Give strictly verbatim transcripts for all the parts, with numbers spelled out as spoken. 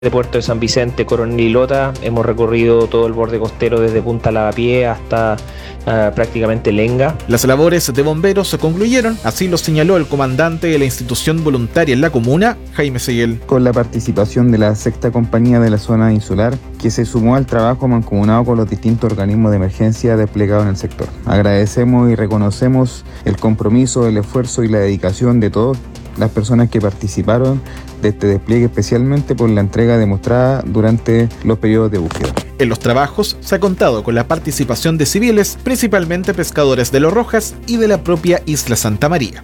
de Puerto de San Vicente, Coronel y Lota. Hemos recorrido todo el borde costero desde Punta Lavapié hasta uh, prácticamente Lenga. Las labores de bomberos se concluyeron, así lo señaló el comandante de la institución voluntaria en la comuna, Jaime Seguel. Con la participación de la sexta compañía de la zona insular, que se sumó al trabajo mancomunado con los distintos organismos de emergencia desplegados en el sector. Agradecemos y reconocemos el compromiso, el esfuerzo y la dedicación de todas las personas que participaron de este despliegue, especialmente por la entrega demostrada durante los periodos de búsqueda. En los trabajos se ha contado con la participación de civiles, principalmente pescadores de Los Rojas y de la propia Isla Santa María.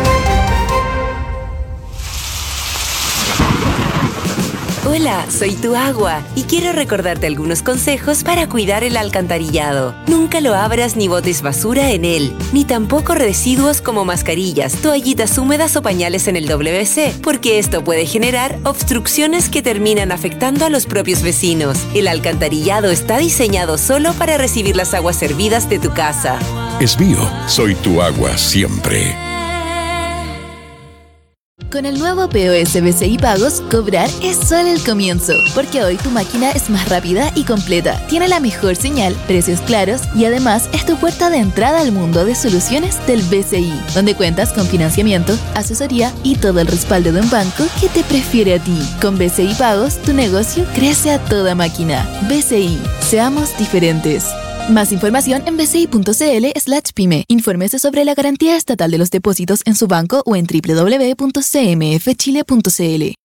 Hola, soy tu agua y quiero recordarte algunos consejos para cuidar el alcantarillado. Nunca lo abras ni botes basura en él, ni tampoco residuos como mascarillas, toallitas húmedas o pañales en el doble ve ce, porque esto puede generar obstrucciones que terminan afectando a los propios vecinos. El alcantarillado está diseñado solo para recibir las aguas servidas de tu casa. Esbío, soy tu agua siempre. Con el nuevo P O S B C I Pagos, cobrar es solo el comienzo, porque hoy tu máquina es más rápida y completa, tiene la mejor señal, precios claros y además es tu puerta de entrada al mundo de soluciones del B C I, donde cuentas con financiamiento, asesoría y todo el respaldo de un banco que te prefiere a ti. Con B C I Pagos, tu negocio crece a toda máquina. B C I, seamos diferentes. Más información en bci.cl slash pyme. Infórmese sobre la garantía estatal de los depósitos en su banco o en doble u doble u doble u punto c m f chile punto c l.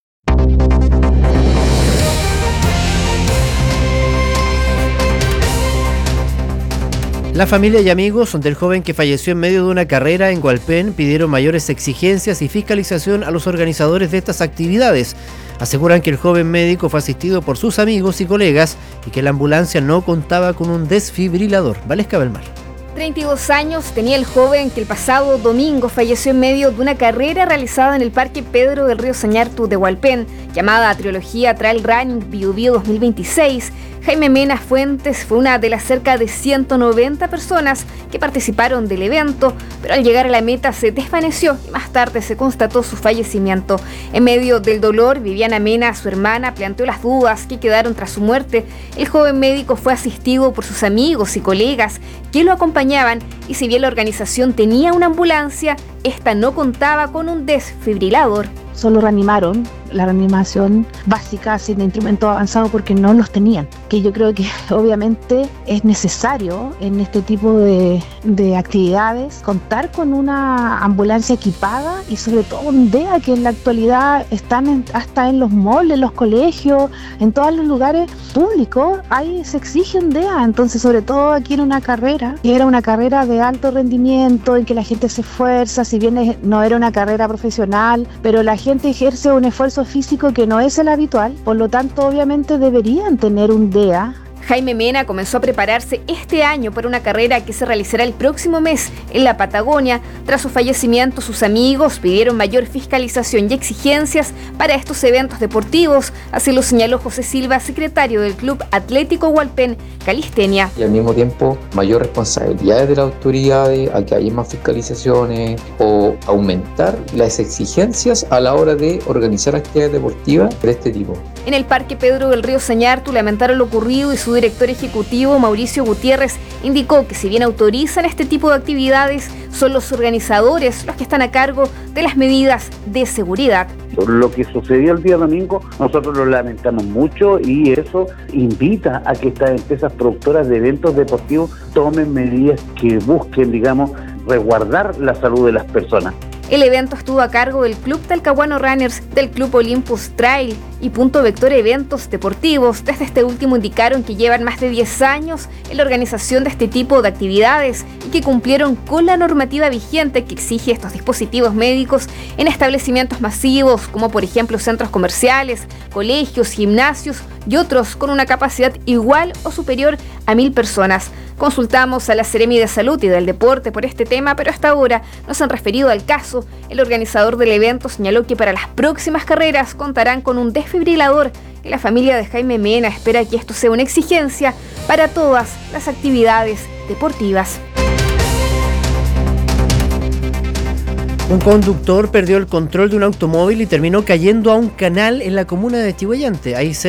La familia y amigos del joven que falleció en medio de una carrera en Hualpén pidieron mayores exigencias y fiscalización a los organizadores de estas actividades. Aseguran que el joven médico fue asistido por sus amigos y colegas y que la ambulancia no contaba con un desfibrilador. Valesca Belmar. treinta y dos años tenía el joven que el pasado domingo falleció en medio de una carrera realizada en el Parque Pedro del Río Sañartu de Hualpén, llamada Trilogía Trail Running Biu Biu dos mil veintiséis. Jaime Mena Fuentes fue una de las cerca de ciento noventa personas que participaron del evento, pero al llegar a la meta se desvaneció y más tarde se constató su fallecimiento. En medio del dolor, Viviana Mena, su hermana, planteó las dudas que quedaron tras su muerte. El joven médico fue asistido por sus amigos y colegas que lo acompañaban y si bien la organización tenía una ambulancia, esta no contaba con un desfibrilador. Solo reanimaron, la reanimación básica sin instrumento avanzado porque no los tenían, que yo creo que obviamente es necesario en este tipo de, de actividades contar con una ambulancia equipada y sobre todo un D E A que en la actualidad están en, hasta en los malls, en los colegios, en todos los lugares públicos, ahí se exige un D E A, entonces sobre todo aquí en una carrera, que era una carrera de alto rendimiento en que la gente se esfuerza, si bien es, no era una carrera profesional, pero la gente ejerce un esfuerzo físico que no es el habitual, por lo tanto obviamente deberían tener un D E A. Jaime Mena comenzó a prepararse este año para una carrera que se realizará el próximo mes en la Patagonia. Tras su fallecimiento, sus amigos pidieron mayor fiscalización y exigencias para estos eventos deportivos. Así lo señaló José Silva, secretario del Club Atlético Hualpén Calistenia. Y al mismo tiempo, mayor responsabilidad de las autoridades, a que haya más fiscalizaciones o aumentar las exigencias a la hora de organizar actividades deportivas de este tipo. En el Parque Pedro del Río Sañartu lamentaron lo ocurrido y su director ejecutivo, Mauricio Gutiérrez, indicó que si bien autorizan este tipo de actividades, son los organizadores los que están a cargo de las medidas de seguridad. Lo que sucedió el día domingo, nosotros lo lamentamos mucho y eso invita a que estas empresas productoras de eventos deportivos tomen medidas que busquen, digamos, resguardar la salud de las personas. El evento estuvo a cargo del Club Talcahuano Runners, del Club Olympus Trail y Punto Vector Eventos Deportivos. Desde este último indicaron que llevan más de diez años en la organización de este tipo de actividades y que cumplieron con la normativa vigente que exige estos dispositivos médicos en establecimientos masivos, como por ejemplo centros comerciales, colegios, gimnasios y otros con una capacidad igual o superior a mil personas. Consultamos a la Seremi de Salud y del Deporte por este tema, pero hasta ahora no se han referido al caso. El organizador del evento señaló que para las próximas carreras contarán con un desfibrilador y la familia de Jaime Mena espera que esto sea una exigencia para todas las actividades deportivas. Un conductor perdió el control de un automóvil y terminó cayendo a un canal en la comuna de Chihuayante. Ahí